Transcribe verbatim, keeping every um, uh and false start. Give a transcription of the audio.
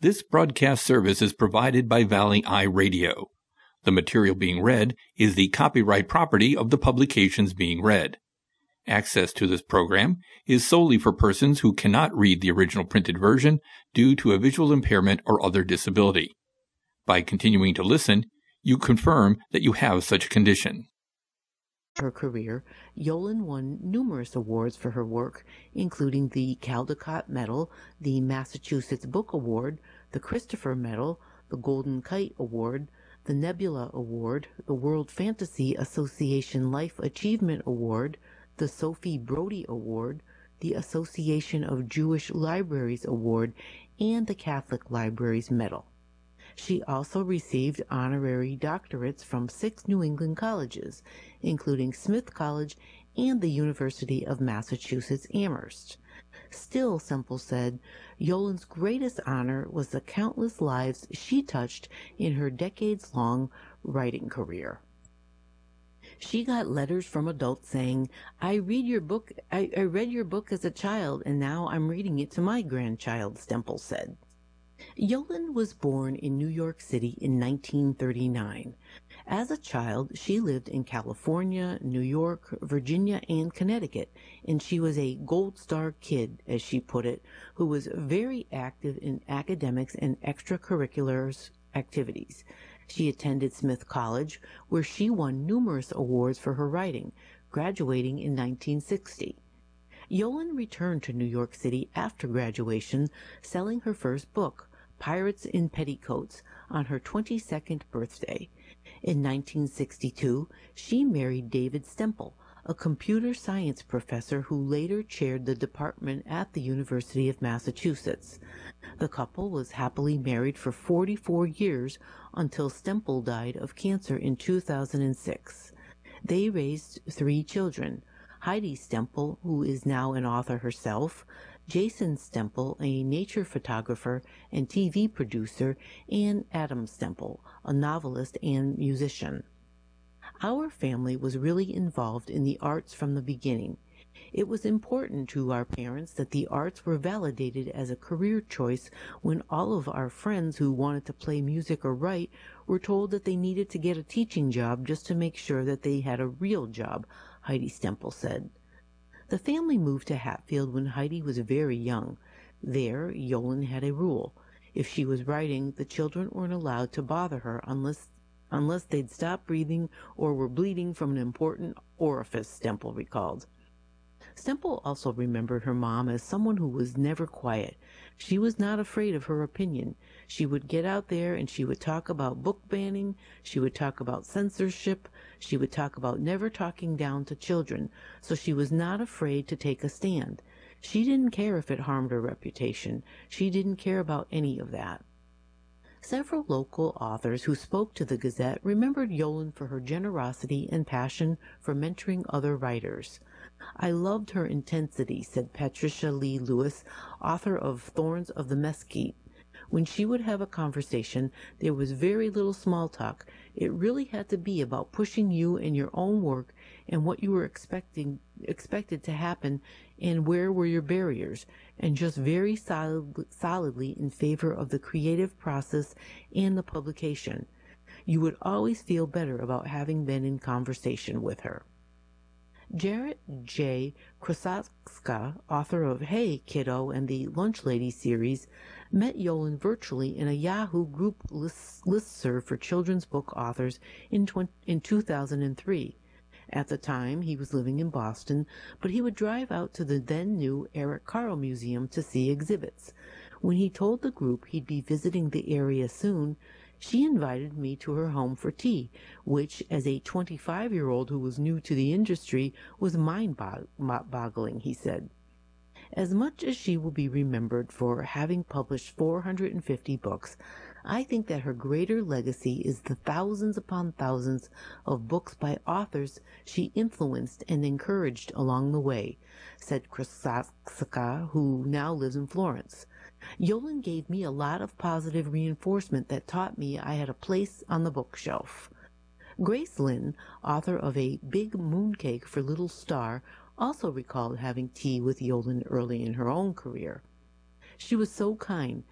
This broadcast service is provided by Valley Eye Radio. The material being read is the copyright property of the publications being read. Access to this program is solely for persons who cannot read the original printed version due to a visual impairment or other disability. By continuing to listen, you confirm that you have such a condition. Her career, Yolen won numerous awards for her work, including the Caldecott Medal, the Massachusetts Book Award, the Christopher Medal, the Golden Kite Award, the Nebula Award, the World Fantasy Association Life Achievement Award, the Sophie Brody Award, the Association of Jewish Libraries Award, and the Catholic Libraries Medal. She also received honorary doctorates from six New England colleges, including Smith College and the University of Massachusetts Amherst. Still, Semple said, Yolen's greatest honor was the countless lives she touched in her decades-long writing career. She got letters from adults saying, I read your book I, I read your book as a child, and now I'm reading it to my grandchild, Semple said. Yolen was born in New York City in nineteen thirty-nine. As a child, she lived in California, New York, Virginia, and Connecticut, and she was a gold star kid, as she put it, who was very active in academics and extracurricular activities. She attended Smith College, where she won numerous awards for her writing, graduating in nineteen sixty. Yolen returned to New York City after graduation, selling her first book, Pirates in Petticoats, on her twenty-second birthday. In nineteen sixty-two, she married David Stemple, a computer science professor who later chaired the department at the University of Massachusetts. The couple was happily married for forty-four years until Stemple died of cancer in two thousand six. They raised three children, Heidi Stemple, who is now an author herself, Jason Stemple, a nature photographer and T V producer, and Adam Stemple, a novelist and musician. Our family was really involved in the arts from the beginning. It was important to our parents that the arts were validated as a career choice when all of our friends who wanted to play music or write were told that they needed to get a teaching job just to make sure that they had a real job, Heidi Stemple said. The family moved to Hatfield when Heidi was very young. There, Yolen had a rule. If she was writing, the children weren't allowed to bother her unless unless they'd stopped breathing or were bleeding from an important orifice, Stemple recalled. Stemple also remembered her mom as someone who was never quiet. She was not afraid of her opinion. She would get out there and she would talk about book banning, she would talk about censorship, she would talk about never talking down to children, so she was not afraid to take a stand. She didn't care if it harmed her reputation. She didn't care about any of that. Several local authors who spoke to the Gazette remembered Yolen for her generosity and passion for mentoring other writers. I loved her intensity, said Patricia Lee Lewis, author of Thorns of the Mesquite. When she would have a conversation, there was very little small talk. It really had to be about pushing you and your own work and what you were expecting expected to happen and where were your barriers, and just very solid, solidly in favor of the creative process and the publication. You would always feel better about having been in conversation with her. Jarrett J. Krasowska, author of Hey, Kiddo and the Lunch Lady series, met Yolen virtually in a Yahoo group list, listserv for children's book authors in, twenty, in two thousand three. At the time, he was living in Boston, but he would drive out to the then-new Eric Carle Museum to see exhibits. When he told the group he'd be visiting the area soon, she invited me to her home for tea, which, as a twenty-five-year-old who was new to the industry, was mind-boggling, he said. As much as she will be remembered for having published four hundred fifty books, I think that her greater legacy is the thousands upon thousands of books by authors she influenced and encouraged along the way, said Krasowska, who now lives in Florence. Yolen gave me a lot of positive reinforcement that taught me I had a place on the bookshelf. Grace Lynn, author of A Big Mooncake for Little Star, also recalled having tea with Yolen early in her own career. She was so kind.